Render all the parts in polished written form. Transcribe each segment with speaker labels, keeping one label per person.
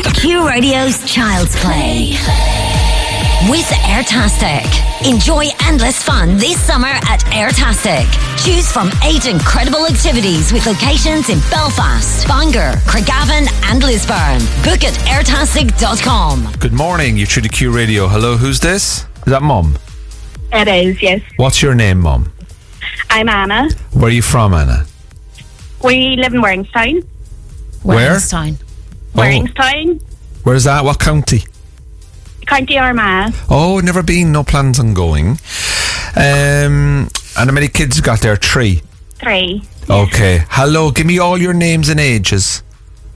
Speaker 1: Q Radio's Child's Play with Airtastic. Enjoy endless fun this summer at Airtastic. Choose from 8 incredible activities with locations in Belfast, Bangor, Craigavon and Lisburn. Book at airtastic.com.
Speaker 2: Good morning, you're through to Q Radio. Hello, who's this? Is that Mum?
Speaker 3: It is, yes.
Speaker 2: What's your name, Mum?
Speaker 3: I'm Anna.
Speaker 2: Where are you from, Anna?
Speaker 3: We live in Warringstown.
Speaker 2: Where?
Speaker 3: Warringstown,
Speaker 2: Where's that? What county?
Speaker 3: County Armagh.
Speaker 2: Oh, never been. No plans on going. And how many kids you got there? 3?
Speaker 3: 3.
Speaker 2: Okay. Hello, give me all your names and ages.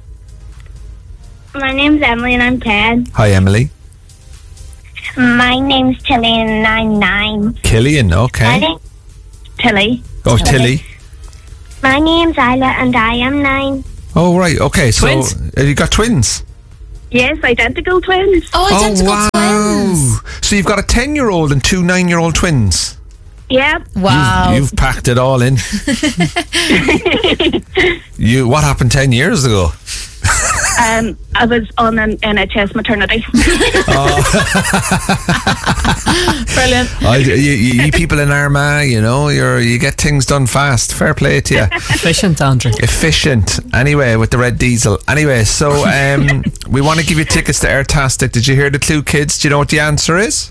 Speaker 4: My name's Emily and I'm 10.
Speaker 2: Hi, Emily.
Speaker 4: My name's Tilly and I'm 9.
Speaker 2: Killian, okay.
Speaker 3: Tilly.
Speaker 2: Oh, Tilly.
Speaker 4: My name's Isla and I am 9.
Speaker 2: Oh, right, okay.
Speaker 5: Twins?
Speaker 2: So, you got twins?
Speaker 3: Yes, identical twins.
Speaker 5: Oh, identical
Speaker 2: wow.
Speaker 5: twins.
Speaker 2: So you've got a 10-year-old and 2 9-year-old twins.
Speaker 3: Yep.
Speaker 5: Wow.
Speaker 2: You've packed it all in. What happened 10 years ago?
Speaker 3: I was on an NHS maternity.
Speaker 5: Brilliant.
Speaker 2: You people in Armagh, you get things done fast. Fair play to you.
Speaker 5: Efficient, Andrew.
Speaker 2: Efficient. Anyway, with the red diesel. Anyway, so we want to give you tickets to Airtastic. Did you hear the clue, kids? Do you know what the answer is?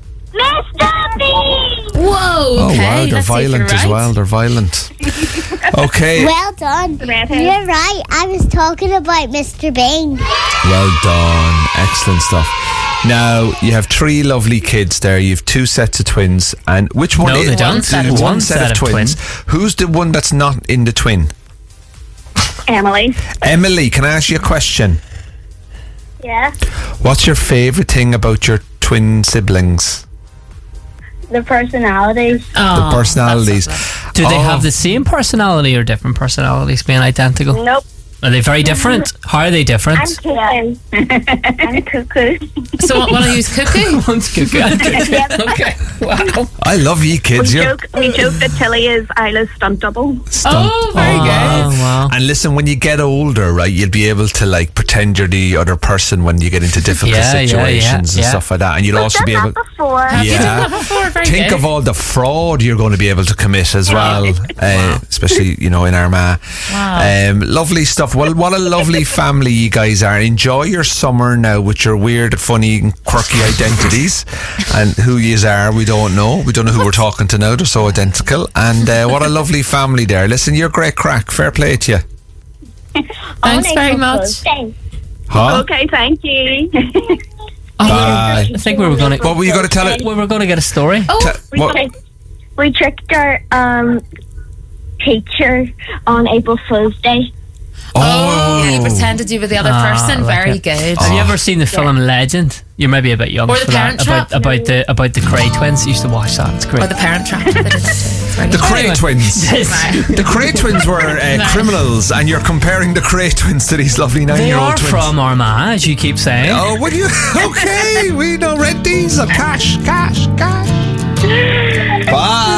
Speaker 4: Mr. B!
Speaker 5: Whoa, okay.
Speaker 2: Oh, wow, they're
Speaker 5: let's see if you're
Speaker 2: violent as
Speaker 5: right.
Speaker 2: well. They're violent. Okay.
Speaker 4: Well done.
Speaker 3: Redhead.
Speaker 4: You're right. I was talking about Mr. Bean.
Speaker 2: Well done. Excellent stuff. Now, you have 3 lovely kids there. You have 2 sets of twins. And which one
Speaker 5: No,
Speaker 2: is
Speaker 5: they don't.
Speaker 2: There's
Speaker 5: One set of twins.
Speaker 2: Who's the one that's not in the twin?
Speaker 3: Emily.
Speaker 2: Emily, can I ask you a question?
Speaker 4: Yeah.
Speaker 2: What's your favourite thing about your twin siblings?
Speaker 4: The personalities.
Speaker 5: Oh,
Speaker 2: The personalities.
Speaker 5: that's lovely. Do they have the same personality or different personalities being identical?
Speaker 4: Nope.
Speaker 5: Are they very different? How are they different?
Speaker 4: I'm cuckoo. I'm cuckoo.
Speaker 5: So one of you's cuckoo? One's cuckoo. Okay. Wow.
Speaker 2: I love you kids.
Speaker 3: We joke that Tilly is Isla's stunt double.
Speaker 5: Oh, very good. Wow.
Speaker 2: And listen, when you get older, right, you'll be able to pretend you're the other person when you get into difficult situations and stuff like that. And you'll also be able.
Speaker 4: Before.
Speaker 5: Have you done that before? Very
Speaker 2: Think
Speaker 5: good.
Speaker 2: of all the fraud you're going to be able to commit as well, especially in Armagh.
Speaker 5: Wow.
Speaker 2: Lovely stuff. Well, what a lovely family you guys are. Enjoy your summer now with your weird, funny, and quirky identities. And who yous are, we don't know. We don't know who we're talking to now. They're so identical. And what a lovely family there. Listen, you're great crack. Fair play to you.
Speaker 5: Thanks very much.
Speaker 2: Huh?
Speaker 3: Okay, thank you.
Speaker 2: Bye.
Speaker 5: I think we were going to.
Speaker 2: What were you going to tell it?
Speaker 5: We were going to get a story.
Speaker 4: We tricked our teacher on April Fool's Day.
Speaker 6: Oh, you pretended you were the other person. Very good.
Speaker 5: Have you ever seen the film Legend? You're maybe a bit young
Speaker 6: Or
Speaker 5: for
Speaker 6: The
Speaker 5: that.
Speaker 6: Parent Trap.
Speaker 5: About the Cray twins. I used to watch that. It's great.
Speaker 6: Or The Parent Trap. They did that too. It's very
Speaker 2: The
Speaker 6: good.
Speaker 2: Cray twins. The Cray twins were criminals, and you're comparing the Cray twins to these lovely
Speaker 5: They
Speaker 2: 9-year-old
Speaker 5: are
Speaker 2: twins.
Speaker 5: from Armagh, as you keep saying.
Speaker 2: Oh, would you? Okay, we know red diesel. Cash. Bye.